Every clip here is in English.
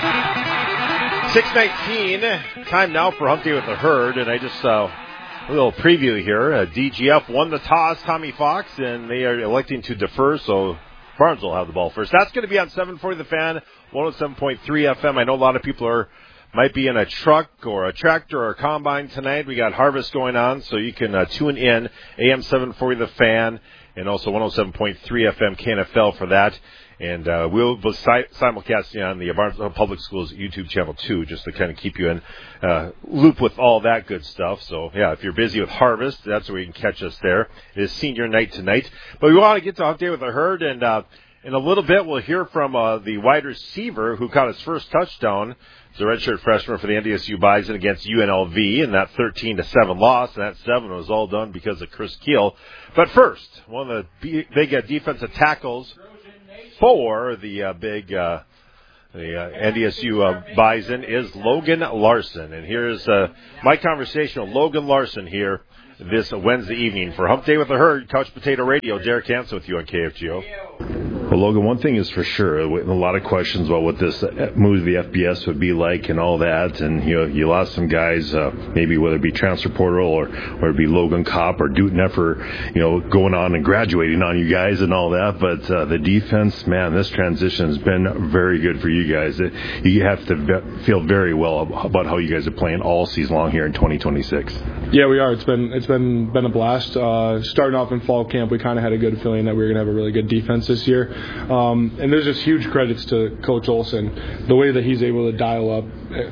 6:19. Time now for Hump Day with the Herd, and I just a little preview here. DGF won the toss, Tommy Fox, and they are electing to defer, so Barnes will have the ball first. That's going to be on 740 The Fan, 107.3 FM. I know a lot of people might be in a truck or a tractor or a combine tonight. We got harvest going on, so you can tune in, AM 740 The Fan, and also 107.3 FM KNFL for that. And we'll be simulcasting on the Barnesville Public Schools YouTube channel, too, just to kind of keep you in loop with all that good stuff. So, yeah, if you're busy with harvest, that's where you can catch us there. It is senior night tonight. But we want to get to Hump Day with the Herd, and in a little bit we'll hear from the wide receiver who caught his first touchdown. It's a redshirt freshman for the NDSU Bison against UNLV in that 13-7 loss, and that 7 was all done because of Chris Keel. But first, one of the big defensive tackles for the big NDSU Bison is Logan Larson. And here's my conversation with Logan Larson here this Wednesday evening for Hump Day with the Herd, Couch Potato Radio. Derek Hansen with you on KFGO. Well, Logan, one thing is for sure, a lot of questions about what this move to the FBS would be like and all that. And, you lost some guys, maybe whether it be transfer portal or it be Logan Kopp or Dutenefer, going on and graduating on you guys and all that. But the defense, man, this transition has been very good for you guys. You have to feel very well about how you guys are playing all season long here in 2026. Yeah, we are. It's been a blast. Starting off in fall camp, we kind of had a good feeling that we were going to have a really good defense this year. And there's just huge credits to Coach Olson, the way that he's able to dial up,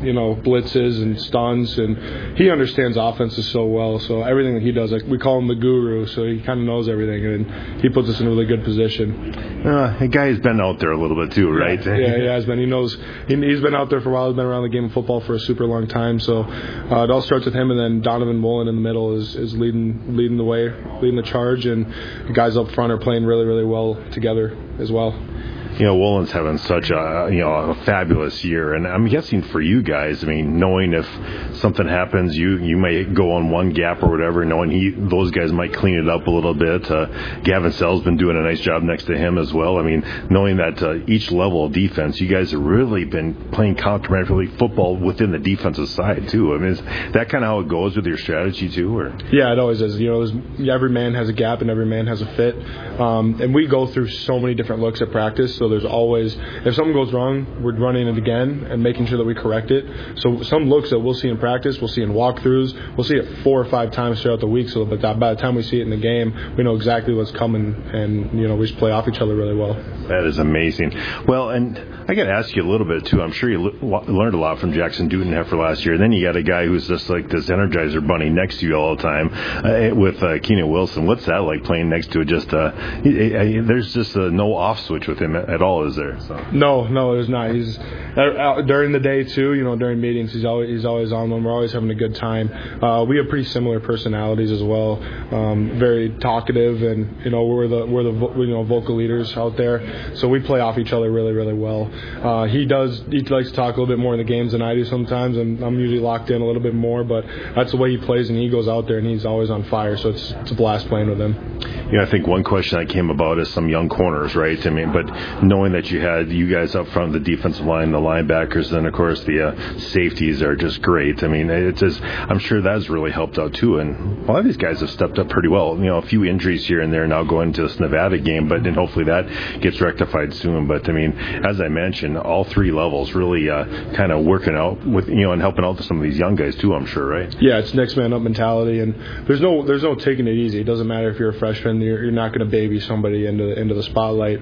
blitzes and stuns, and he understands offenses so well. So everything that he does, we call him the guru, so he kind of knows everything, and he puts us in a really good position. The guy has been out there a little bit too, right? Yeah, he has been. He knows. He's been out there for a while. He's been around the game of football for a super long time. So it all starts with him, and then Donovan Woolen in the middle is leading the way, leading the charge, and the guys up front are playing really, really well together as well. Woolen's having such a fabulous year, and I'm guessing for you guys, knowing if something happens, you may go on one gap or whatever, knowing those guys might clean it up a little bit. Gavin Sell's been doing a nice job next to him as well. Knowing that each level of defense, you guys have really been playing complementary football within the defensive side too. Is that kind of how it goes with your strategy too? Or? Yeah, it always is. Every man has a gap and every man has a fit, and we go through so many different looks at practice. So there's always, if something goes wrong, we're running it again and making sure that we correct it. So some looks that we'll see in practice, we'll see in walkthroughs, we'll see it 4 or 5 times throughout the week. So that by the time we see it in the game, we know exactly what's coming, and we just play off each other really well. That is amazing. Well, and I got to ask you a little bit too. I'm sure you learned a lot from Jackson Dutenefer last year. And then you got a guy who's just like this Energizer bunny next to you all the time with Keenan Wilson. What's that like playing next to it? There's just no off switch with him at all, is there? So. No, there's not. He's during the day too. During meetings, he's always on them. We're always having a good time. We have pretty similar personalities as well. Very talkative, and we're the vocal leaders out there. So we play off each other really, really well. He likes to talk a little bit more in the games than I do sometimes, and I'm usually locked in a little bit more. But that's the way he plays, and he goes out there and he's always on fire. So it's a blast playing with him. I think one question that came about is some young corners, right? But knowing that you guys up front, the defensive line, the linebackers, and of course the safeties are just great. I'm sure that's really helped out too. And a lot of these guys have stepped up pretty well. A few injuries here and there now going to this Nevada game, but then hopefully that gets rectified soon. But as I mentioned, all 3 levels really kind of working out with and helping out some of these young guys too. I'm sure, right? Yeah, it's next man up mentality, and there's no taking it easy. It doesn't matter if you're a freshman. You're not going to baby somebody into the spotlight.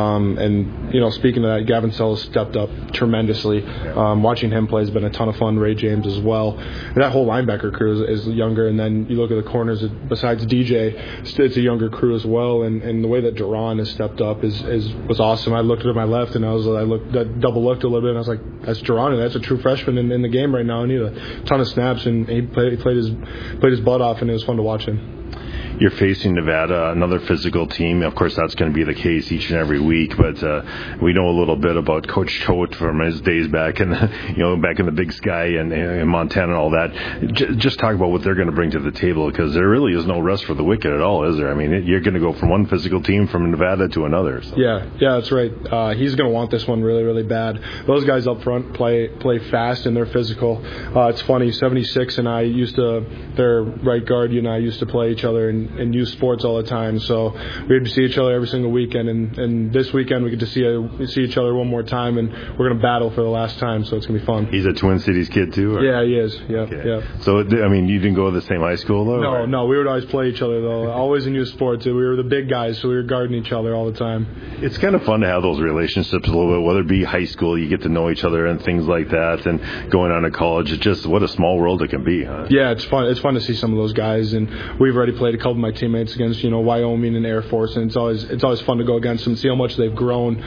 And speaking of that, Gavin Sell has stepped up tremendously. Watching him play has been a ton of fun. Ray James as well. And that whole linebacker crew is younger. And then you look at the corners. Besides DJ, it's a younger crew as well. And the way that Duran has stepped up was awesome. I looked to my left and I double looked a little bit and I was like, that's Duran, and that's a true freshman in the game right now. And he had a ton of snaps, and he played his butt off, and it was fun to watch him. you're facing Nevada, another physical team. Of course, that's going to be the case each and every week. But we know a little bit about Coach Choate from his days back in back in the Big Sky and in Montana and all that. Just talk about what they're going to bring to the table, because there really is no rest for the wicked at all, is there? I mean, you're going to go from one physical team from Nevada to another. So. Yeah, that's right. He's going to want this one really, really bad. Those guys up front play fast and they're physical. It's funny, 76 and I their right guard, and I used to play each other in youth sports all the time. So we had to see each other every single weekend, and this weekend we get to see each other one more time, and we're going to battle for the last time. So it's going to be fun. He's a Twin Cities kid too? Or? Yeah, he is. Yeah, okay. Yeah. So I mean, you didn't go to the same high school though? No, we would always play each other though. Always in youth sports. We were the big guys, so we were guarding each other all the time. It's kind of fun to have those relationships a little bit, whether it be high school, you get to know each other and things like that, and going on to college. It's just what a small world it can be, huh? Yeah, it's fun. It's fun to see some of those guys, and we've already played a couple of my teammates against Wyoming and Air Force, and it's always fun to go against them, see how much they've grown,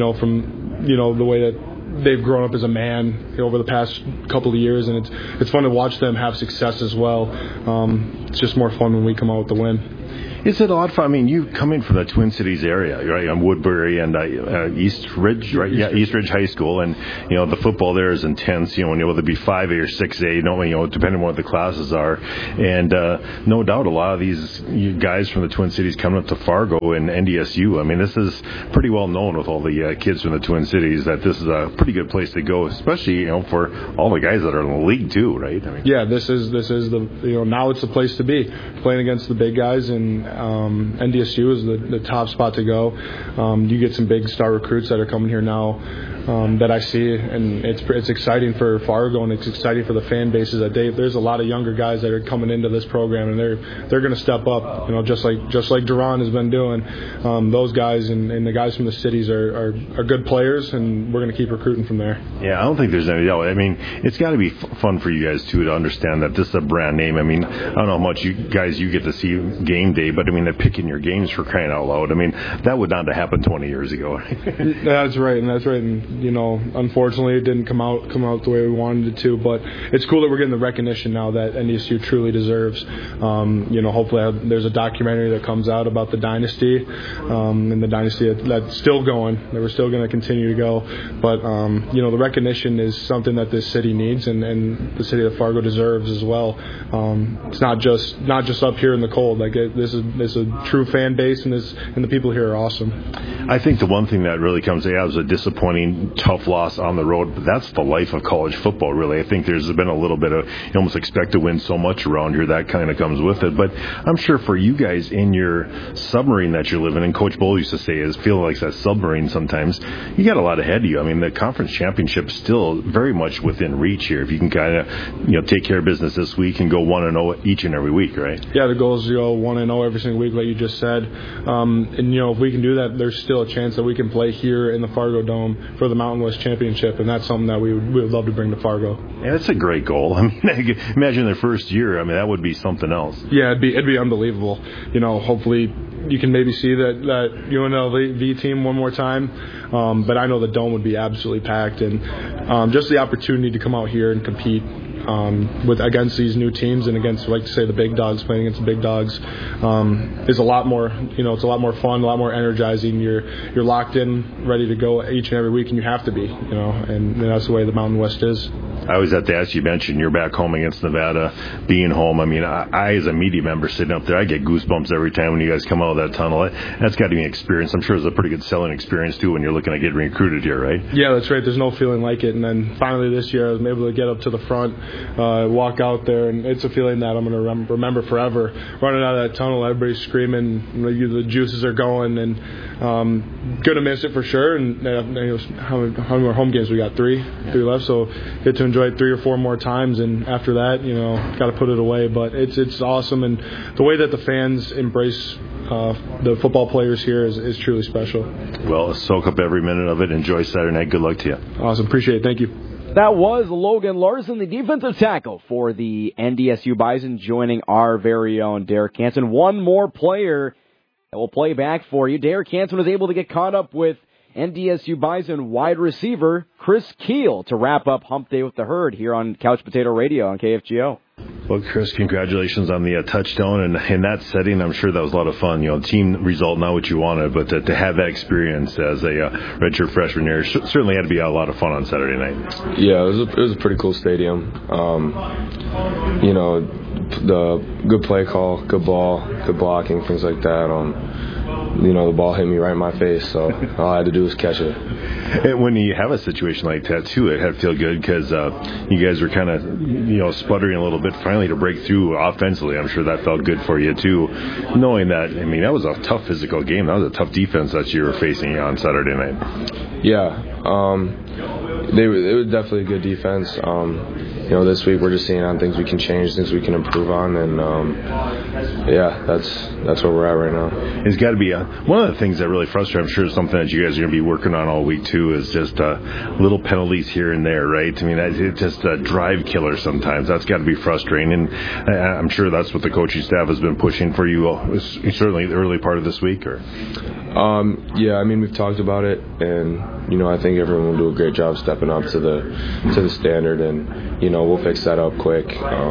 from the way that they've grown up as a man over the past couple of years, and it's fun to watch them have success as well. It's just more fun when we come out with the win. Is it a lot of fun? I mean, you come in from the Twin Cities area, right? Woodbury and East Ridge, right? Yeah, East Ridge High School, and the football there is intense. Whether it be 5A or 6A, depending on what the classes are, and no doubt a lot of these guys from the Twin Cities coming up to Fargo and NDSU. I mean, this is pretty well known with all the kids from the Twin Cities that this is a pretty good place to go, especially for all the guys that are in the league too, right? I mean, yeah, this is the now it's the place to be, playing against the big guys, and NDSU is the top spot to go. You get some big star recruits that are coming here now that I see, and it's exciting for Fargo, and it's exciting for the fan bases. There's a lot of younger guys that are coming into this program, and they're going to step up. Just like Duran has been doing. Those guys and the guys from the cities are good players, and we're going to keep recruiting from there. Yeah, I don't think there's any doubt. I mean, it's got to be fun for you guys too to understand that this is a brand name. I mean, I don't know how much you get to see game day, but I mean, they're picking your games for crying out loud. I mean, that would not have happened 20 years ago. That's right. And unfortunately, it didn't come out the way we wanted it to. But it's cool that we're getting the recognition now that NDSU truly deserves. Hopefully, there's a documentary that comes out about the dynasty, and the dynasty that's still going. That we're still going to continue to go. But the recognition is something that this city needs, and the city of Fargo deserves as well. It's not just up here in the cold. Like this is a true fan base, and the people here are awesome. I think the one thing that really comes out is a disappointing, tough loss on the road, but that's the life of college football, really. I think there's been a little bit of, you almost expect to win so much around here, that kind of comes with it. But I'm sure for you guys in your submarine that you're living in, Coach Bull used to say, is feel like that submarine sometimes, you got a lot ahead of you. I mean, the conference championship is still very much within reach here. If you can kind of, take care of business this week and go 1-0 each and every week, right? Yeah, the goal is to go 1-0 every single week, like you just said. If we can do that, there's still a chance that we can play here in the Fargo Dome for the Mountain West Championship, and that's something that we would love to bring to Fargo. Yeah, that's a great goal. I mean, imagine their first year. I mean, that would be something else. Yeah, it'd be unbelievable. Hopefully you can maybe see that UNLV team one more time, but I know the Dome would be absolutely packed, and just the opportunity to come out here and compete against these new teams and against, like to say, the big dogs, playing against the big dogs, is a lot more. It's a lot more fun, a lot more energizing. You're locked in, ready to go each and every week, and you have to be. And that's the way the Mountain West is. I always have to ask you, mentioned you're back home against Nevada, being home. I mean, I as a media member sitting up there, I get goosebumps every time when you guys come out of that tunnel. That's got to be an experience. I'm sure it's a pretty good selling experience too when you're looking at getting recruited here, right? Yeah, that's right. There's no feeling like it. And then finally this year, I was able to get up to the front, walk out there, and it's a feeling that I'm going to remember forever. Running out of that tunnel, everybody's screaming, the juices are going, and going to miss it for sure. And how many more home games we got? Three left, so get to enjoy it 3 or 4 more times, and after that, got to put it away. But it's awesome, and the way that the fans embrace the football players here is truly special. Well, soak up every minute of it. Enjoy Saturday night. Good luck to you. Awesome. Appreciate it. Thank you. That was Logan Larson, the defensive tackle for the NDSU Bison, joining our very own Derek Hansen. One more player that will play back for you. Derek Hansen was able to get caught up with NDSU Bison wide receiver Chris Keel to wrap up Hump Day with the Herd here on Couch Potato Radio on KFGO. Well, Chris, congratulations on the touchdown. And in that setting, I'm sure that was a lot of fun. Team result, not what you wanted, but to have that experience as a redshirt freshman year certainly had to be a lot of fun on Saturday night. Yeah, it was a pretty cool stadium. The good play call, good ball, good blocking, things like that. The ball hit me right in my face, so all I had to do was catch it. And when you have a situation like that, too, it had to feel good because you guys were kind of, sputtering a little bit finally to break through offensively. I'm sure that felt good for you, too, knowing that, that was a tough physical game. That was a tough defense that you were facing on Saturday night. Yeah. It was definitely a good defense. This week we're just seeing on things we can change, things we can improve on, and that's where we're at right now. It's got to be one of the things that really frustrates. I'm sure something that you guys are going to be working on all week too is just little penalties here and there, right? It's just a drive killer sometimes. That's got to be frustrating, and I'm sure that's what the coaching staff has been pushing for you. Certainly the early part of this week, or. We've talked about it, and I think everyone will do a great job stepping up to the standard, and we'll fix that up quick,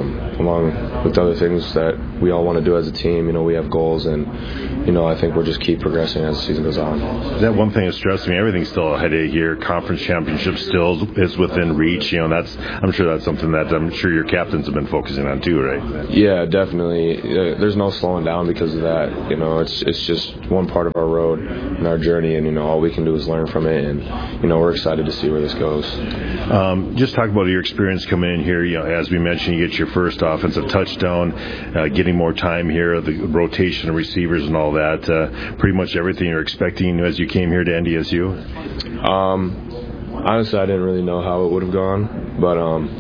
along with other things that we all want to do as a team. We have goals, and I think we'll just keep progressing as the season goes on. That one thing that stressed me, everything's still ahead of here. Conference championship still is within reach. I'm sure that's something that I'm sure your captains have been focusing on too, right? Yeah, definitely. There's no slowing down because of that. It's just one part of our road and our journey, and all we can do is learn from it, and we're excited to see where this goes. Just talk about your experience coming in here. As we mentioned, you get your first offensive touchdown, getting more time here, the rotation of receivers and all that. Pretty much everything you're expecting as you came here to NDSU. Honestly, I didn't really know how it would have gone, but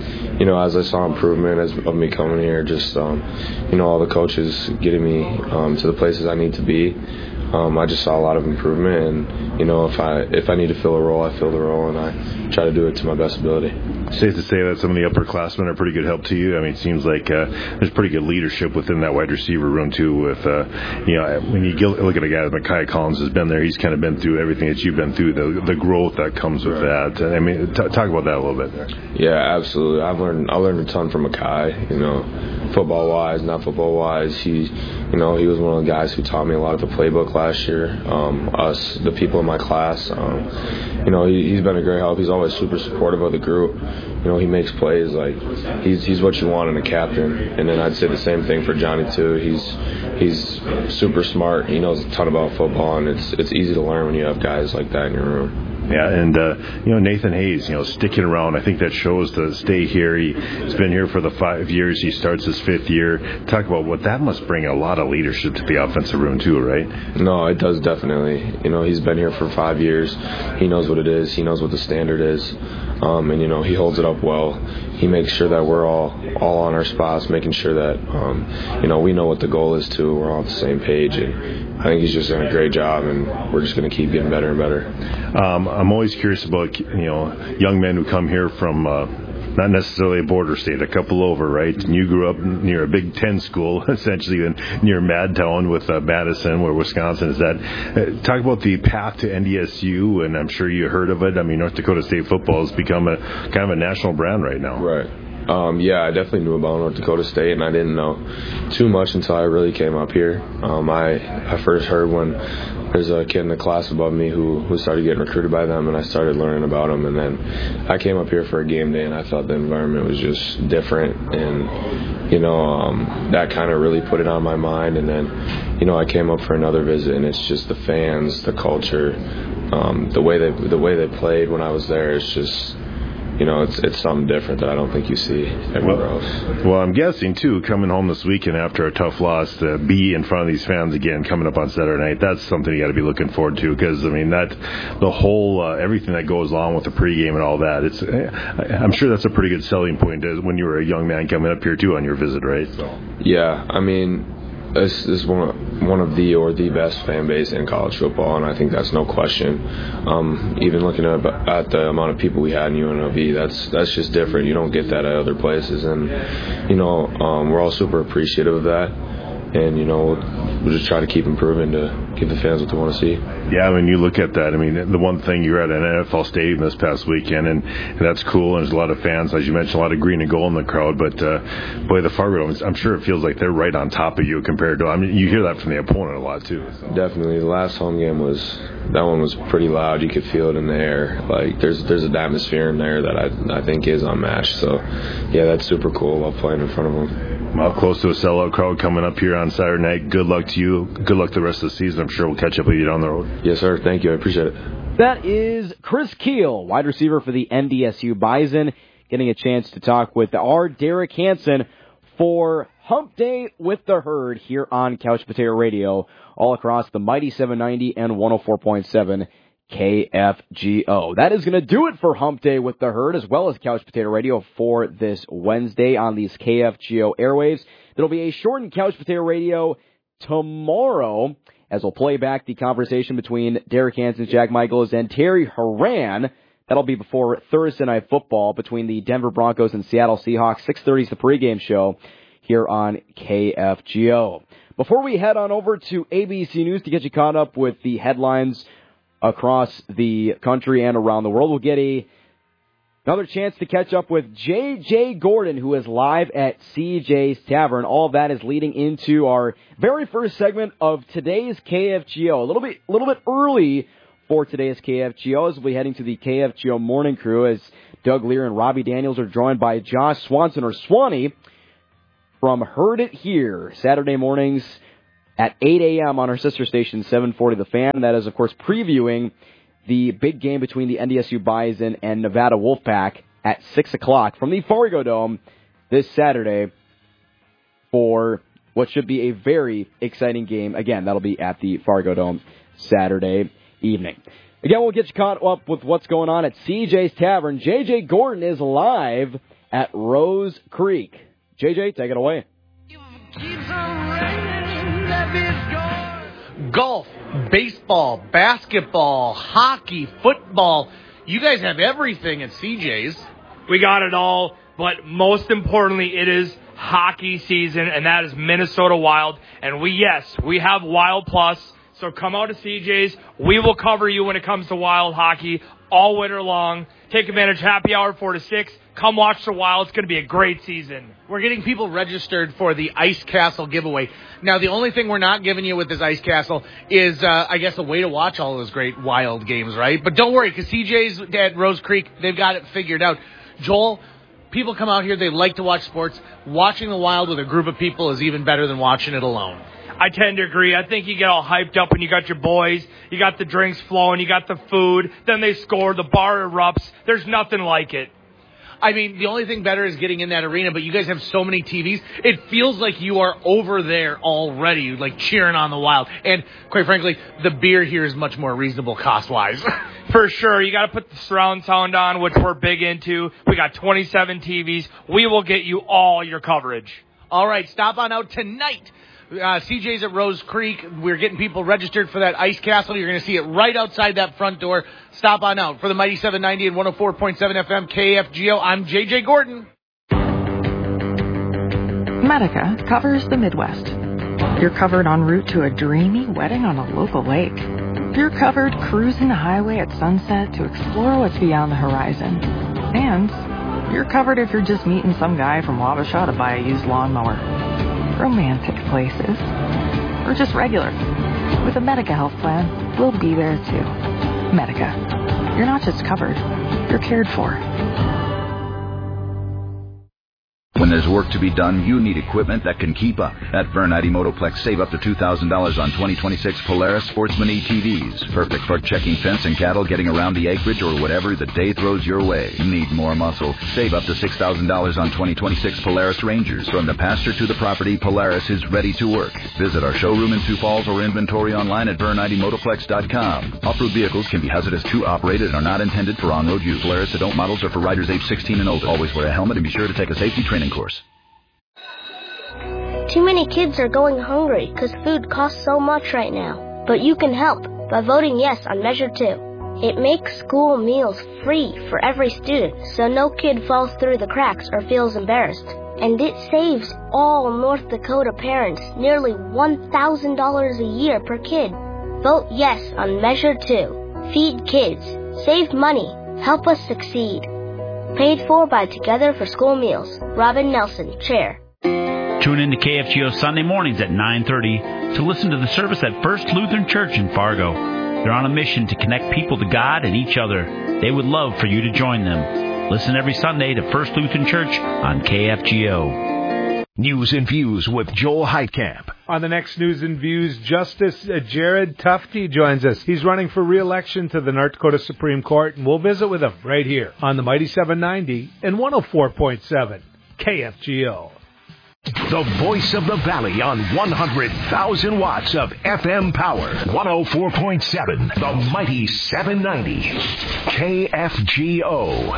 as I saw improvement of me coming here, just all the coaches getting me to the places I need to be. I just saw a lot of improvement, and if I need to fill a role, I fill the role, and I try to do it to my best ability. Safe to say that some of the upperclassmen are pretty good help to you. It seems like there's pretty good leadership within that wide receiver room too. With when you look at a guy like Micaiah Collins has been there, he's kind of been through everything that you've been through, the growth that comes with that. Talk about that a little bit there. Yeah, absolutely. I learned a ton from Micaiah. Football wise, not football wise. He was one of the guys who taught me a lot of the playbook last year. The people in my class. He's been a great help. He's always super supportive of the group. He makes plays like he's what you want in a captain. And then I'd say the same thing for Johnny too. He's super smart. He knows a ton about football, and it's easy to learn when you have guys like that in your room. Yeah, and Nathan Hayes, sticking around. I think that shows to stay here. He's been here for the 5 years. He starts his 5th year. Talk about what that must bring a lot of leadership to the offensive room too, right? No, it does definitely. He's been here for 5 years. He knows what it is. He knows what the standard is. And he holds it up well. He makes sure that we're all on our spots, making sure that we know what the goal is too. We're all on the same page, and I think he's just doing a great job, and we're just going to keep getting better and better. I'm always curious about young men who come here from not necessarily a border state, a couple over, right? And you grew up near a Big Ten school, essentially near Madtown with Madison, where Wisconsin is at. Talk about the path to NDSU, and I'm sure you heard of it. North Dakota State football has become a kind of a national brand right now. Right. I definitely knew about North Dakota State, and I didn't know too much until I really came up here. I first heard when there's a kid in the class above me who started getting recruited by them, and I started learning about them. And then I came up here for a game day, and I thought the environment was just different, and that kind of really put it on my mind. And then I came up for another visit, and it's just the fans, the culture, the way they played when I was there. It's just it's something different that I don't think you see everywhere else. Well, I'm guessing, too, coming home this weekend after a tough loss, to be in front of these fans again coming up on Saturday night, that's something you got to be looking forward to, because, the whole, everything that goes along with the pregame and all that, I'm sure that's a pretty good selling point when you were a young man coming up here, too, on your visit, right? So. Yeah, this is one of the best fan base in college football, and I think that's no question. Even looking at the amount of people we had in UNLV, that's just different. You don't get that at other places, and we're all super appreciative of that. and we'll just try to keep improving to give the fans what they want to see. Yeah, when you look at that, I mean, the one thing, you're at an NFL stadium this past weekend, and that's cool, and there's a lot of fans, as you mentioned, a lot of green and gold in the crowd, but boy, the Fargo, I'm sure it feels like they're right on top of you compared to, I mean, you hear that from the opponent a lot too. So. Definitely. The last home game that one was pretty loud. You could feel it in the air. Like, there's an atmosphere in there that I think is unmatched. So, yeah, that's super cool while playing in front of them. Well, close to a sellout crowd coming up here on Saturday night. Good luck to you. Good luck the rest of the season. I'm sure we'll catch up with you down the road. Yes, sir. Thank you. I appreciate it. That is Chris Keel, wide receiver for the NDSU Bison, getting a chance to talk with our Derek Hansen for Hump Day with the Herd here on Couch Potato Radio, all across the mighty 790 and 104.7 KFGO. That is going to do it for Hump Day with the Herd, as well as Couch Potato Radio for this Wednesday on these KFGO airwaves. There'll be a shortened Couch Potato Radio tomorrow, as we'll play back the conversation between Derek Hansen, Jack Michaels, and Terry Horan. That'll be before Thursday Night Football between the Denver Broncos and Seattle Seahawks. 6:30 is the pregame show here on KFGO. Before we head on over to ABC News to get you caught up with the headlines across the country and around the world, we'll get another chance to catch up with J.J. Gordon, who is live at CJ's Tavern. All of that is leading into our very first segment of today's KFGO. A little bit early for today's KFGO, as we'll be heading to the KFGO Morning Crew, as Doug Lear and Robbie Daniels are joined by Josh Swanson, or Swanee, from Heard It Here, Saturday mornings at 8 a.m. on our sister station, 740 The Fan. That is, of course, previewing the big game between the NDSU Bison and Nevada Wolfpack at 6 o'clock from the Fargo Dome this Saturday for what should be a very exciting game. Again, that'll be at the Fargo Dome Saturday evening. Again, we'll get you caught up with what's going on at CJ's Tavern. J.J. Gordon is live at Rose Creek. JJ, take it away. Golf, baseball, basketball, hockey, football. You guys have everything at CJ's. We got it all, but most importantly, it is hockey season, and that is Minnesota Wild. And we have Wild Plus, so come out to CJ's. We will cover you when it comes to Wild hockey all winter long. Take advantage, happy hour 4 to 6. Come watch the Wild. It's going to be a great season. We're getting people registered for the Ice Castle giveaway. Now, the only thing we're not giving you with this Ice Castle is, I guess, a way to watch all those great Wild games, right? But don't worry, because CJ's at Rose Creek, they've got it figured out. Joel, people come out here, they like to watch sports. Watching the Wild with a group of people is even better than watching it alone. I tend to agree. I think you get all hyped up when you got your boys, you got the drinks flowing, you got the food, then they score, the bar erupts. There's nothing like it. I mean, the only thing better is getting in that arena, but you guys have so many TVs. It feels like you are over there already, like cheering on the Wild. And quite frankly, the beer here is much more reasonable cost-wise. For sure. You got to put the surround sound on, which we're big into. We got 27 TVs. We will get you all your coverage. All right, stop on out tonight. CJ's at Rose Creek. We're getting people registered for that Ice Castle. You're going to see it right outside that front door. Stop on out. For the mighty 790 and 104.7 FM KFGO, I'm J.J. Gordon. Medica covers the Midwest. You're covered en route to a dreamy wedding on a local lake. You're covered cruising the highway at sunset to explore what's beyond the horizon. And you're covered if you're just meeting some guy from Wabasha to buy a used lawnmower. Romantic places, or just regular. With a Medica health plan, we'll be there too. Medica. You're not just covered, you're cared for. When there's work to be done, you need equipment that can keep up. At Vernite Motoplex, save up to $2,000 on 2026 Polaris Sportsman ETVs. Perfect for checking fence and cattle, getting around the acreage, or whatever the day throws your way. Need more muscle? Save up to $6,000 on 2026 Polaris Rangers. From the pasture to the property, Polaris is ready to work. Visit our showroom in Sioux Falls or inventory online at VerniteMotoplex.com. Off-road vehicles can be hazardous to operate and are not intended for on-road use. Polaris adult models are for riders age 16 and older. Always wear a helmet and be sure to take a safety training course. Too many kids are going hungry because food costs so much right now. But you can help by voting yes on Measure 2. It makes school meals free for every student, so no kid falls through the cracks or feels embarrassed. And it saves all North Dakota parents nearly $1,000 a year per kid. Vote yes on Measure 2. Feed kids. Save money. Help us succeed. Paid for by Together for School Meals. Robin Nelson, Chair. Tune in to KFGO Sunday mornings at 9:30 to listen to the service at First Lutheran Church in Fargo. They're on a mission to connect people to God and each other. They would love for you to join them. Listen every Sunday to First Lutheran Church on KFGO. News and Views with Joel Heitkamp. On the next News and Views, Justice Jared Tufte joins us. He's running for re-election to the North Dakota Supreme Court, and we'll visit with him right here on the Mighty 790 and 104.7 KFGO. The voice of the valley on 100,000 watts of FM power. 104.7, the Mighty 790 KFGO.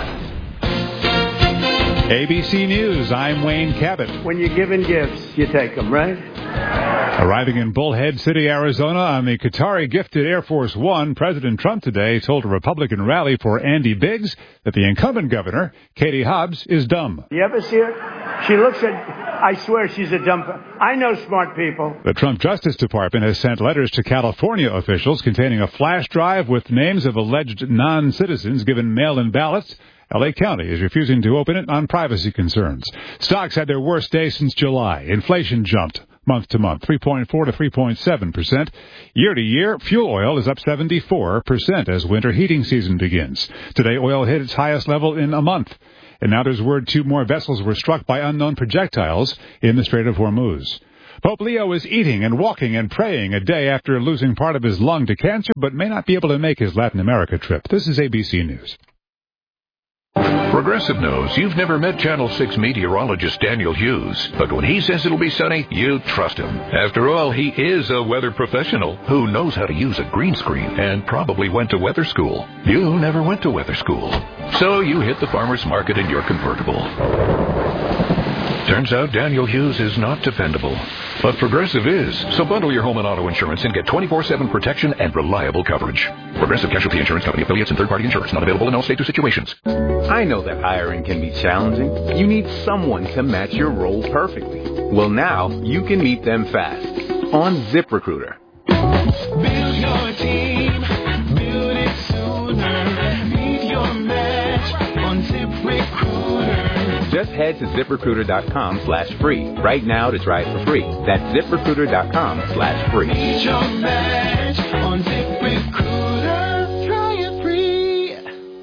ABC News, I'm Wayne Cabot. When you're given gifts, you take them, right? Arriving in Bullhead City, Arizona on the Qatari-gifted Air Force One, President Trump today told a Republican rally for Andy Biggs that the incumbent governor, Katie Hobbs, is dumb. You ever see her? She looks at, I swear she's a dumb. I know smart people. The Trump Justice Department has sent letters to California officials containing a flash drive with names of alleged non-citizens given mail-in ballots. L.A. County is refusing to open it on privacy concerns. Stocks had their worst day since July. Inflation jumped month to month, 3.4 to 3.7%. Year to year, fuel oil is up 74% as winter heating season begins. Today, oil hit its highest level in a month. And now there's word 2 more vessels were struck by unknown projectiles in the Strait of Hormuz. Pope Leo is eating and walking and praying a day after losing part of his lung to cancer, but may not be able to make his Latin America trip. This is ABC News. Progressive knows you've never met Channel 6 meteorologist Daniel Hughes, but when he says it'll be sunny, you trust him. After all, he is a weather professional who knows how to use a green screen and probably went to weather school. You never went to weather school, so you hit the farmer's market in your convertible. Turns out Daniel Hughes is not dependable, but Progressive is. So bundle your home and auto insurance and get 24/7 protection and reliable coverage. Progressive Casualty Insurance Company, affiliates, and third-party insurance. Not available in all states or situations. I know that hiring can be challenging. You need someone to match your role perfectly. Well, now you can meet them fast on ZipRecruiter. Build your team, build it sooner. Meet your match on ZipRecruiter. Just head to ZipRecruiter.com/free right now to try it for free. That's ZipRecruiter.com/free. Meet your match on ZipRecruiter. Try it free.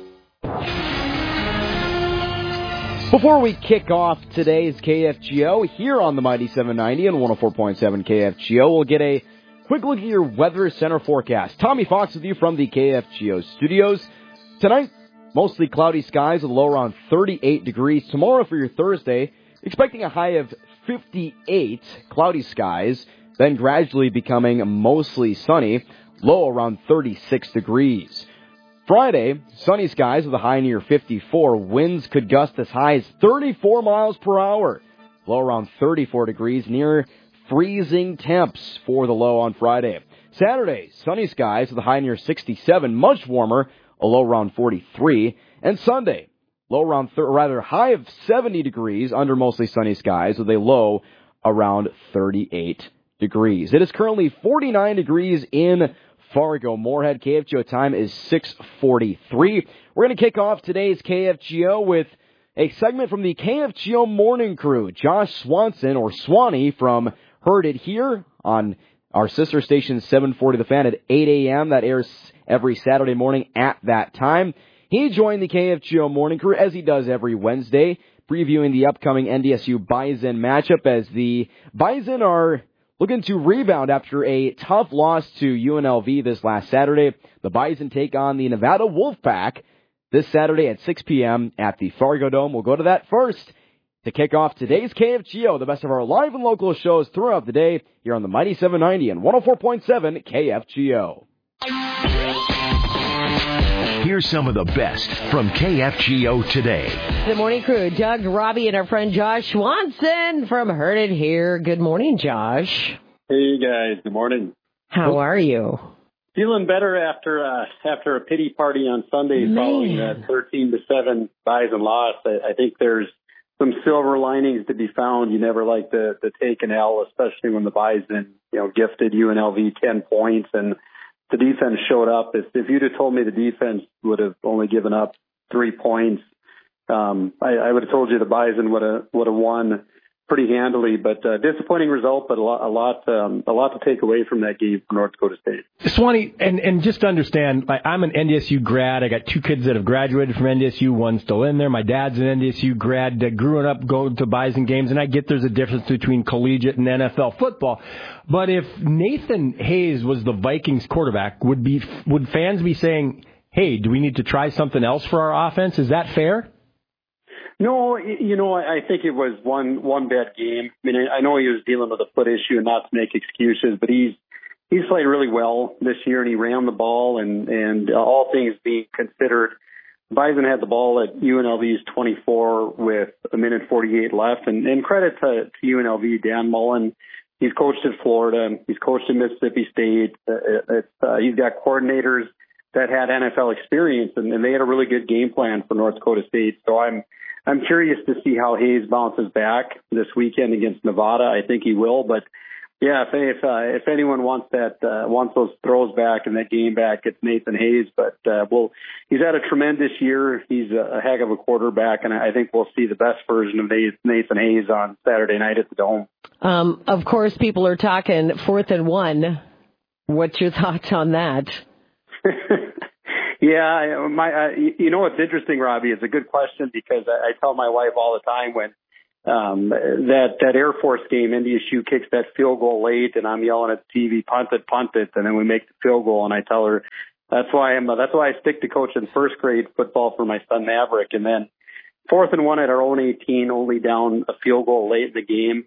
Before we kick off today's KFGO here on the Mighty 790 and 104.7 KFGO, we'll get a quick look at your Weather Center forecast. Tommy Fox with you from the KFGO studios. Tonight, mostly cloudy skies with a low around 38 degrees. Tomorrow for your Thursday, expecting a high of 58, cloudy skies, then gradually becoming mostly sunny, low around 36 degrees. Friday, sunny skies with a high near 54. Winds could gust as high as 34 miles per hour. Low around 34 degrees, near freezing temps for the low on Friday. Saturday, sunny skies with a high near 67, much warmer, a low around 43. And Sunday, low around, high of 70 degrees under mostly sunny skies with a low around 38 degrees. It is currently 49 degrees in Fargo. Moorhead. KFGO time is 6:43. We're going to kick off today's KFGO with a segment from the KFGO morning crew. Josh Swanson, or Swanee, from Heard It Here on our sister station 740 The Fan at 8 a.m. That airs every Saturday morning at that time. He joined the KFGO morning crew, as he does every Wednesday, previewing the upcoming NDSU Bison matchup, as the Bison are looking to rebound after a tough loss to UNLV this last Saturday. The Bison take on the Nevada Wolfpack this Saturday at 6 p.m. at the Fargo Dome. We'll go to that first to kick off today's KFGO, the best of our live and local shows throughout the day here on the Mighty 790 and 104.7 KFGO. Here's some of the best from KFGO today. The morning crew, Doug, Robbie, and our friend Josh Swanson from Heard It Here. Good morning, Josh. Hey, guys. Good morning. How are you? Feeling better after a pity party on Sunday following that 13-7 Bison loss. I think there's silver linings to be found. You never like to take an L, especially when the Bison, gifted UNLV 10 points and the defense showed up. If you'd have told me the defense would have only given up 3 points, I would have told you the Bison would have won pretty handily. But disappointing result, but a lot to take away from that game for North Dakota State. Swanee, and just to understand, I'm an NDSU grad. I got 2 kids that have graduated from NDSU. One's still in there. My dad's an NDSU grad. Growing up going to Bison games, and I get there's a difference between collegiate and NFL football. But if Nathan Hayes was the Vikings quarterback, would fans be saying, "Hey, do we need to try something else for our offense?" Is that fair? No, I think it was one bad game. I mean, I know he was dealing with a foot issue and not to make excuses, but he's played really well this year and he ran the ball and all things being considered, Bison had the ball at UNLV's 24 with 1:48 left. And credit to UNLV, Dan Mullen. He's coached at Florida. He's coached at Mississippi State. He's got coordinators that had NFL experience, and they had a really good game plan for North Dakota State. So I'm curious to see how Hayes bounces back this weekend against Nevada. I think he will, but yeah, if anyone wants those throws back and that game back, it's Nathan Hayes. But he's had a tremendous year. He's a heck of a quarterback, and I think we'll see the best version of Nathan Hayes on Saturday night at the Dome. Of course, people are talking 4th and 1. What's your thoughts on that? Yeah, what's interesting, Robbie? It's a good question because I tell my wife all the time when that Air Force game, NDSU kicks that field goal late, and I'm yelling at the TV, punt it, and then we make the field goal, and I tell her that's why I stick to coaching first grade football for my son Maverick, and then 4th and 1 at our own 18, only down a field goal late in the game.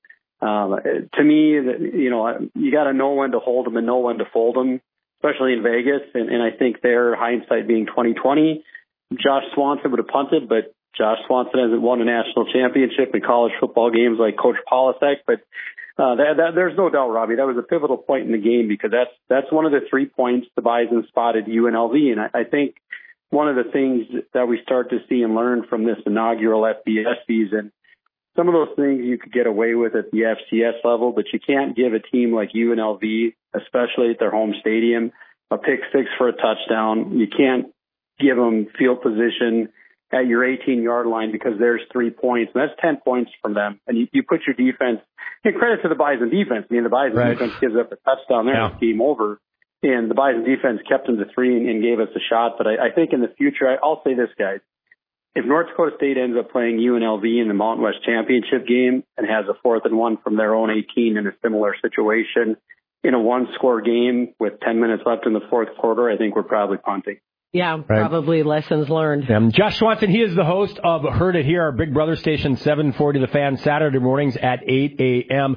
To me, you got to know when to hold them and know when to fold them, especially in Vegas, and I think their hindsight being 2020, Josh Swanson would have punted, but Josh Swanson hasn't won a national championship in college football games like Coach Polasek, but there's no doubt, Robbie, that was a pivotal point in the game because that's one of the 3 points the Bison spotted UNLV, and I think one of the things that we start to see and learn from this inaugural FBS season, some of those things you could get away with at the FCS level, but you can't give a team like UNLV, especially at their home stadium, a pick six for a touchdown. You can't give them field position at your 18-yard line because there's 3 points, and that's 10 points from them. And you put your defense, and credit to the Bison defense. I mean, the Bison defense gives up a touchdown there, it's game over. And the Bison defense kept them to 3 and gave us a shot. But I think in the future, I'll say this, guys. If North Dakota State ends up playing UNLV in the Mountain West Championship game and has a 4th and 1 from their own 18 in a similar situation in a one-score game with 10 minutes left in the fourth quarter, I think we're probably punting. Yeah, probably lessons learned. Josh Swanson, he is the host of Heard It Here, our Big Brother station, 740 The Fan, Saturday mornings at 8 a.m.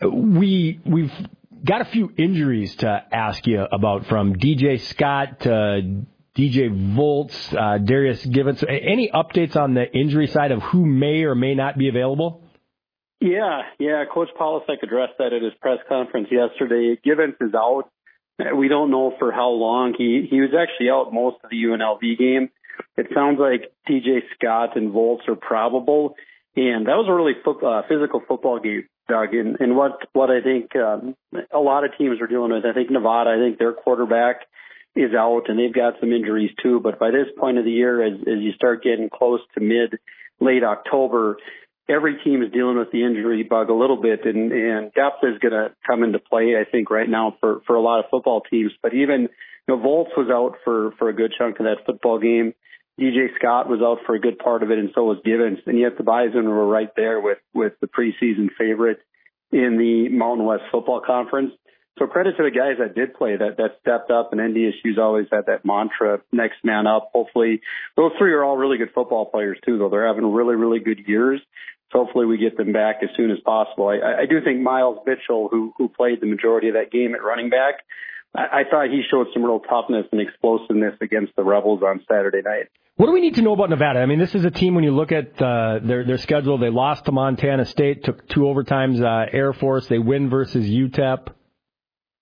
We've got a few injuries to ask you about, from DJ Scott to DJ Volts, Darius Givens. Any updates on the injury side of who may or may not be available? Yeah. Coach Polasek addressed that at his press conference yesterday. Givens is out. We don't know for how long. He was actually out most of the UNLV game. It sounds like DJ Scott and Volts are probable. And that was a really physical football game, Doug. And what I think a lot of teams are dealing with, I think Nevada, I think their quarterback is out, and they've got some injuries too. But by this point of the year, as you start getting close to late October, every team is dealing with the injury bug a little bit, and depth is going to come into play, I think, right now for a lot of football teams. But even Volts was out for a good chunk of that football game. DJ Scott was out for a good part of it, and so was Givens. And yet the Bison were right there with the preseason favorite in the Mountain West Football Conference. So credit to the guys that did play, that stepped up, and NDSU's always had that mantra, next man up. Hopefully, those 3 are all really good football players too, though. They're having really, really good years. So hopefully we get them back as soon as possible. I do think Miles Mitchell, who played the majority of that game at running back, I thought he showed some real toughness and explosiveness against the Rebels on Saturday night. What do we need to know about Nevada? I mean, this is a team, when you look at their schedule, they lost to Montana State, took 2 overtimes, Air Force. They win versus UTEP.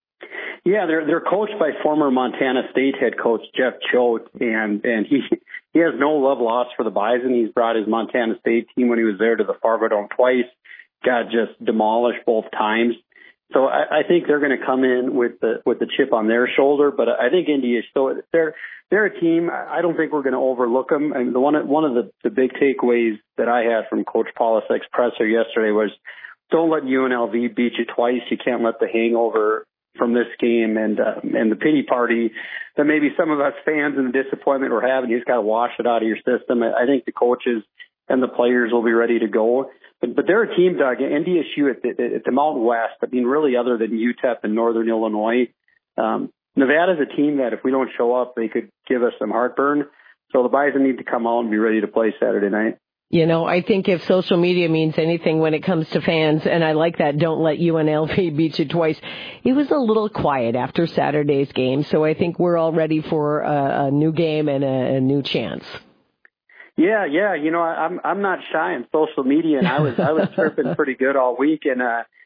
Yeah, they're coached by former Montana State head coach Jeff Choate, and he he has no love lost for the Bison. He's brought his Montana State team when he was there to the Fargo Dome twice, got just demolished both times. So I think they're going to come in with the chip on their shoulder. But I think Indy is still they're a team. I don't think we're going to overlook them. And one of the big takeaways that I had from Coach Polasek's presser yesterday was, don't let UNLV beat you twice. You can't let the hangover from this game and the pity party that maybe some of us fans and the disappointment we're having, you just got to wash it out of your system. I think the coaches and the players will be ready to go. But they're a team, Doug, NDSU at the Mountain West. I mean, really, other than UTEP and Northern Illinois, Nevada's a team that if we don't show up, they could give us some heartburn. So the Bison need to come out and be ready to play Saturday night. You know, I think if social media means anything when it comes to fans, and I like that, don't let UNLV beat you twice. It was a little quiet after Saturday's game, so I think we're all ready for a new game and a new chance. Yeah. You know, I'm not shy on social media, and I was chirping pretty good all week, and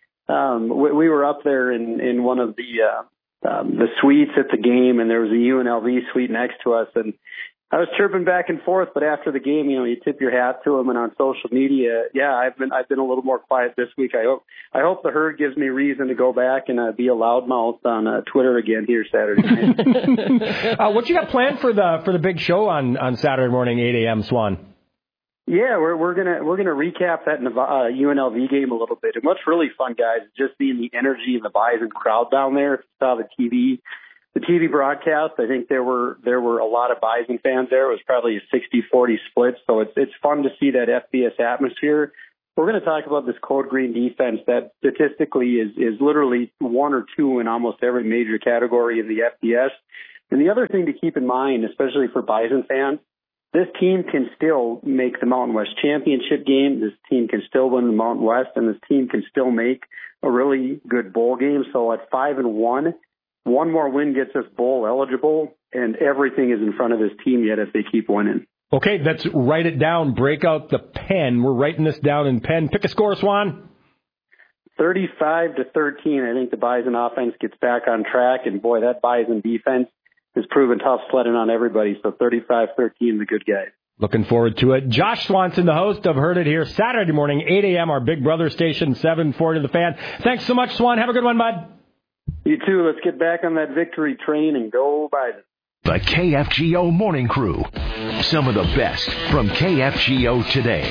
we were up there in one of the suites at the game, and there was a UNLV suite next to us, and I was chirping back and forth. But after the game, you know, you tip your hat to them, and on social media, yeah, I've been a little more quiet this week. I hope the herd gives me reason to go back and be a loudmouth on Twitter again here Saturday night. What you got planned for the big show on Saturday morning, 8 a.m. Swan? Yeah, we're gonna recap that UNLV game a little bit. And what's really fun, guys, is just seeing the energy in the Bison crowd down there. If you saw the TV broadcast, I think there were a lot of Bison fans there. It was probably a 60-40 split, so it's fun to see that FBS atmosphere. We're going to talk about this Code Green defense that statistically is literally 1 or 2 in almost every major category in the FBS. And the other thing to keep in mind, especially for Bison fans, this team can still make the Mountain West championship game. This team can still win the Mountain West, and this team can still make a really good bowl game. So at 5-1, one more win gets us bowl eligible, and everything is in front of this team yet if they keep winning. Okay, let's write it down. Break out the pen. We're writing this down in pen. Pick a score, Swan. 35-13. I think the Bison offense gets back on track, and boy, that Bison defense has proven tough sledding on everybody. So 35-13, the good guys. Looking forward to it. Josh Swanson, the host of Heard It Here, Saturday morning, 8 a.m., our Big Brother station, 740 The Fan. Thanks so much, Swan. Have a good one, bud. You too. Let's get back on that victory train and go Bison. The KFGO Morning Crew. Some of the best from KFGO today.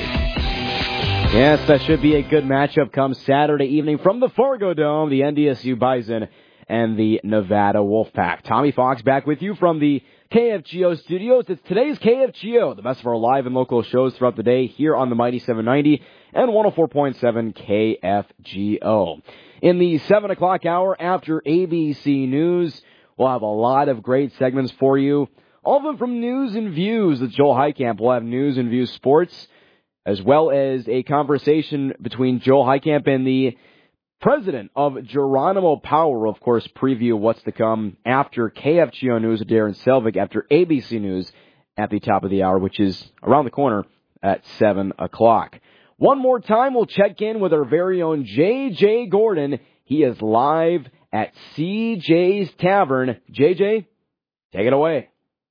Yes, that should be a good matchup come Saturday evening from the Fargo Dome, the NDSU Bison and the Nevada Wolfpack. Tommy Fox back with you from the KFGO studios. It's today's KFGO, the best of our live and local shows throughout the day here on the Mighty 790 and 104.7 KFGO. In the 7 o'clock hour after ABC News, we'll have a lot of great segments for you. All of them from News and Views with Joel Heitkamp. We'll have News and Views Sports, as well as a conversation between Joel Heitkamp and the president of Geronimo Power. Of course, preview what's to come after KFGO News with Darren Selvig, after ABC News at the top of the hour, which is around the corner at 7 o'clock. One more time, we'll check in with our very own J.J. Gordon. He is live at CJ's Tavern. JJ, take it away.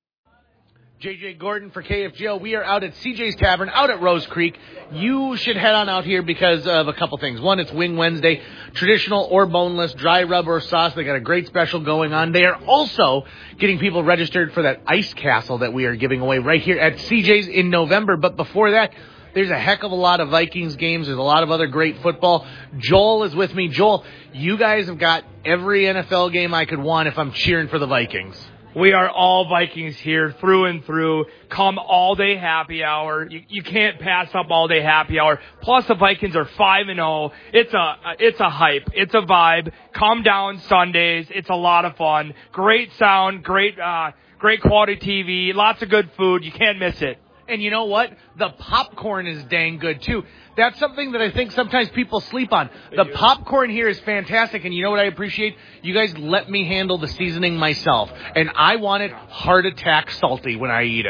J.J. Gordon for KFGO. We are out at CJ's Tavern, out at Rose Creek. You should head on out here because of a couple things. One, it's Wing Wednesday, traditional or boneless, dry rub or sauce. They got a great special going on. They are also getting people registered for that ice castle that we are giving away right here at CJ's in November. But before that, there's a heck of a lot of Vikings games. There's a lot of other great football. Joel is with me. Joel, you guys have got every NFL game I could want if I'm cheering for the Vikings. We are all Vikings here through and through. Come all-day happy hour. You can't pass up all-day happy hour. Plus, the Vikings are 5-0. It's a hype. It's a vibe. Come down Sundays. It's a lot of fun. Great sound. Great quality TV. Lots of good food. You can't miss it. And you know what? The popcorn is dang good, too. That's something that I think sometimes people sleep on. The popcorn here is fantastic, and you know what I appreciate? You guys let me handle the seasoning myself, and I want it heart attack salty when I eat it.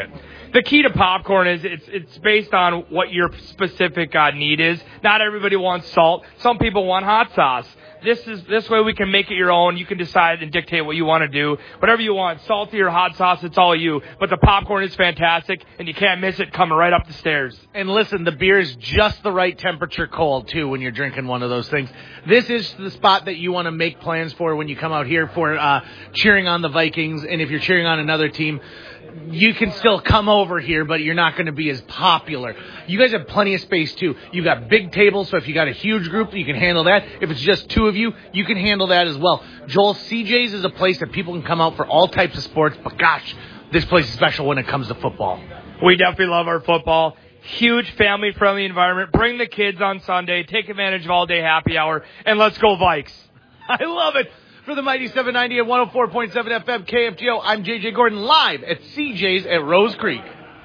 the key to popcorn is it's based on what your specific need is. Not everybody wants salt. Some people want hot sauce. This way we can make it your own. You can decide and dictate what you want to do. Whatever you want, salty or hot sauce, it's all you. But the popcorn is fantastic, and you can't miss it coming right up the stairs. And listen, the beer is just the right temperature cold, too, when you're drinking one of those things. This is the spot that you want to make plans for when you come out here for cheering on the Vikings. And if you're cheering on another team, you can still come over here, but you're not going to be as popular. You guys have plenty of space, too. You've got big tables, so if you got a huge group, you can handle that. If it's just two of you, you can handle that as well. Joel, CJ's is a place that people can come out for all types of sports, but gosh, this place is special when it comes to football. We definitely love our football. Huge family-friendly environment. Bring the kids on Sunday. Take advantage of all-day happy hour, and let's go Vikes. I love it. For the Mighty 790 at 104.7 FM KFGO, I'm J.J. Gordon, live at CJ's at Rose Creek.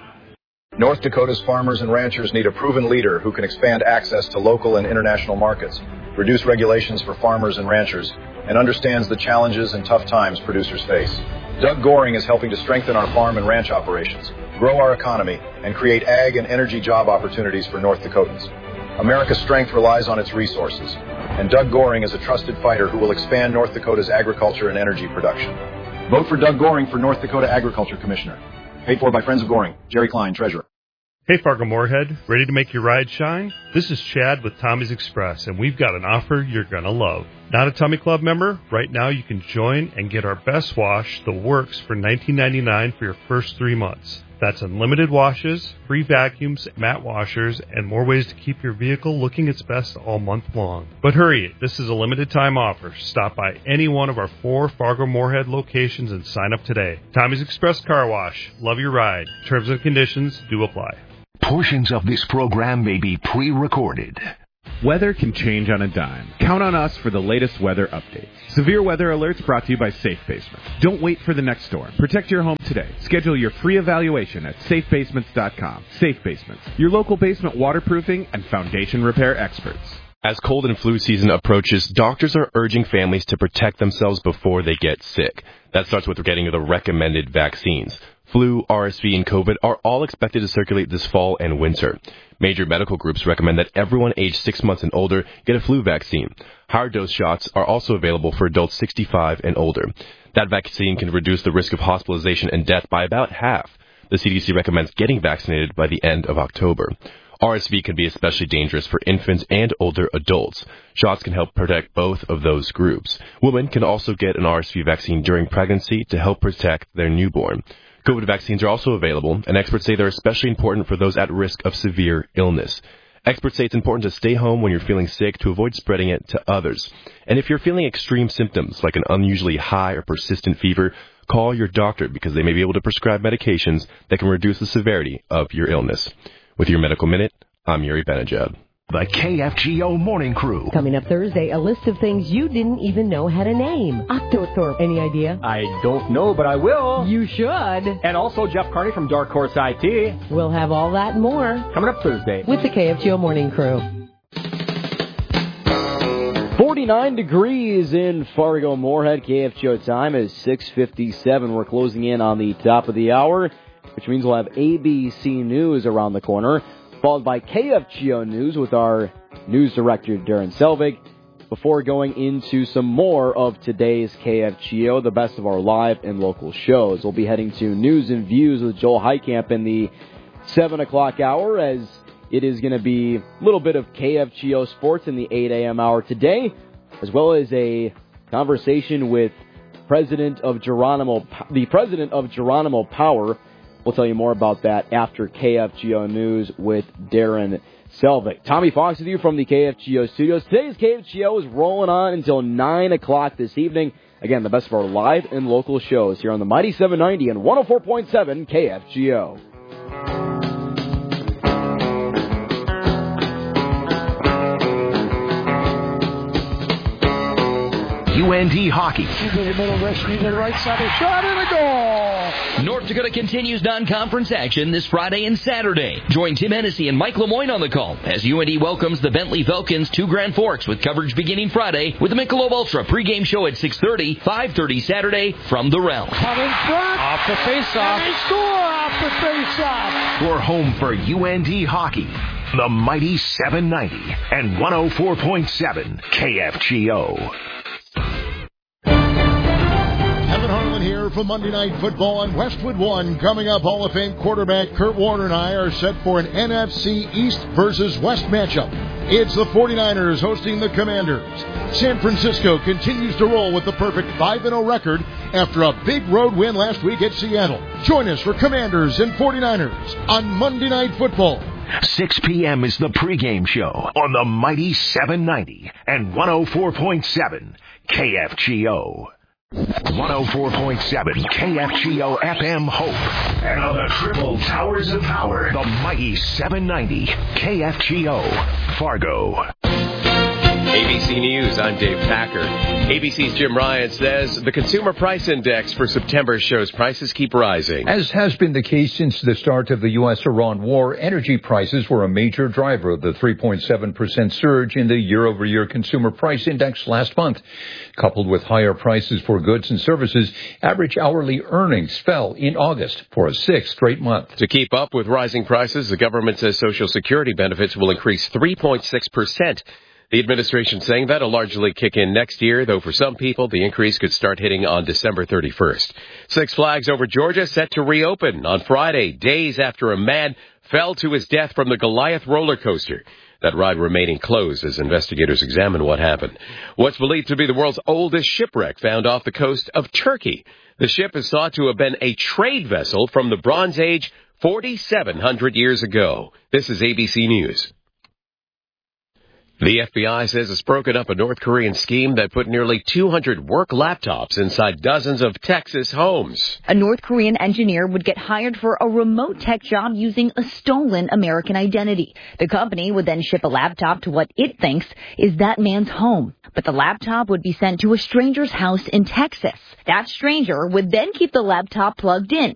North Dakota's farmers and ranchers need a proven leader who can expand access to local and international markets, reduce regulations for farmers and ranchers, and understands the challenges and tough times producers face. Doug Goring is helping to strengthen our farm and ranch operations, grow our economy, and create ag and energy job opportunities for North Dakotans. America's strength relies on its resources, and Doug Goring is a trusted fighter who will expand North Dakota's agriculture and energy production. Vote for Doug Goring for North Dakota Agriculture Commissioner. Paid for by Friends of Goring. Jerry Klein, Treasurer. Hey, Fargo-Moorhead, ready to make your ride shine? This is Chad with Tommy's Express, and we've got an offer you're going to love. Not a Tommy Club member? Right now you can join and get our best wash, The Works, for $19.99 for your first 3 months. That's unlimited washes, free vacuums, matte washers, and more ways to keep your vehicle looking its best all month long. But hurry, this is a limited time offer. Stop by any one of our 4 Fargo-Moorhead locations and sign up today. Tommy's Express Car Wash. Love your ride. Terms and conditions do apply. Portions of this program may be pre-recorded. Weather can change on a dime. Count on us for the latest weather updates. Severe weather alerts brought to you by Safe Basement. Don't wait for the next storm. Protect your home today. Schedule your free evaluation at safebasements.com. Safe Basements, your local basement waterproofing and foundation repair experts. As cold and flu season approaches, doctors are urging families to protect themselves before they get sick. That starts with getting the recommended vaccines. Flu, RSV, and COVID are all expected to circulate this fall and winter. Major medical groups recommend that everyone aged 6 months and older get a flu vaccine. Higher dose shots are also available for adults 65 and older. That vaccine can reduce the risk of hospitalization and death by about half. The CDC recommends getting vaccinated by the end of October. RSV can be especially dangerous for infants and older adults. Shots can help protect both of those groups. Women can also get an RSV vaccine during pregnancy to help protect their newborn. COVID vaccines are also available, and experts say they're especially important for those at risk of severe illness. Experts say it's important to stay home when you're feeling sick to avoid spreading it to others. And if you're feeling extreme symptoms like an unusually high or persistent fever, call your doctor because they may be able to prescribe medications that can reduce the severity of your illness. With your Medical Minute, I'm Yuri Benajad. The KFGO Morning Crew. Coming up Thursday, a list of things you didn't even know had a name. Octothorpe, any idea? I don't know, but I will. You should. And also Jeff Carney from Dark Horse IT. We'll have all that and more coming up Thursday with the KFGO Morning Crew. 49 degrees in Fargo-Moorhead. KFGO time is 6:57. We're closing in on the top of the hour, which means we'll have ABC News around the corner, followed by KFGO News with our news director, Darren Selvig, before going into some more of today's KFGO, the best of our live and local shows. We'll be heading to News and Views with Joel Heitkamp in the 7 o'clock hour, as it is going to be a little bit of KFGO sports in the 8 a.m. hour today, as well as a conversation with the president of Geronimo Power. We'll tell you more about that after KFGO News with Darren Selvig. Tommy Fox with you from the KFGO studios. Today's KFGO is rolling on until 9 o'clock this evening. Again, the best of our live and local shows here on the Mighty 790 and 104.7 KFGO. UND Hockey. Into the middle, rescue to the right side, a shot and a goal! North Dakota continues non-conference action this Friday and Saturday. Join Tim Hennessy and Mike Lemoyne on the call as UND welcomes the Bentley Falcons to Grand Forks with coverage beginning Friday with the Michelob Ultra pregame show at 6:30, 5:30 Saturday from the Realm. Coming front. Off the faceoff. They score off the faceoff. Your home for UND hockey. The Mighty 790 and 104.7 KFGO. Evan Harlan here for Monday Night Football on Westwood One. Coming up, Hall of Fame quarterback Kurt Warner and I are set for an NFC East versus West matchup. It's the 49ers hosting the Commanders. San Francisco continues to roll with the perfect 5-0 record after a big road win last week at Seattle. Join us for Commanders and 49ers on Monday Night Football. 6 p.m. is the pregame show on the Mighty 790 and 104.7 KFGO. 104.7 KFGO FM Hope. And on the triple towers of power, the Mighty 790 KFGO Fargo. ABC News, I'm Dave Packer. ABC's Jim Ryan says the Consumer Price Index for September shows prices keep rising. As has been the case since the start of the U.S.-Iran war, energy prices were a major driver of the 3.7% surge in the year-over-year Consumer Price Index last month. Coupled with higher prices for goods and services, average hourly earnings fell in August for a sixth straight month. To keep up with rising prices, the government says Social Security benefits will increase 3.6%. The administration saying that'll largely kick in next year, though for some people the increase could start hitting on December 31st. Six Flags Over Georgia set to reopen on Friday, days after a man fell to his death from the Goliath roller coaster. That ride remaining closed as investigators examine what happened. What's believed to be the world's oldest shipwreck found off the coast of Turkey. The ship is thought to have been a trade vessel from the Bronze Age 4,700 years ago. This is ABC News. The FBI says it's broken up a North Korean scheme that put nearly 200 work laptops inside dozens of Texas homes. A North Korean engineer would get hired for a remote tech job using a stolen American identity. The company would then ship a laptop to what it thinks is that man's home. But the laptop would be sent to a stranger's house in Texas. That stranger would then keep the laptop plugged in.